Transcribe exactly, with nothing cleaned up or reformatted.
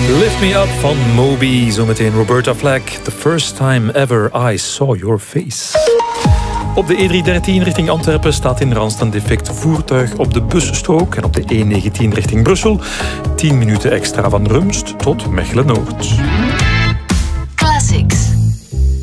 Lift Me Up van Moby. Zometeen Roberta Flack. The first time ever I saw your face. Op de E driehonderddertien richting Antwerpen staat in Randst een defect voertuig op de busstrook. En op de E negentien richting Brussel tien minuten extra van Rumst tot Mechelen-Noord.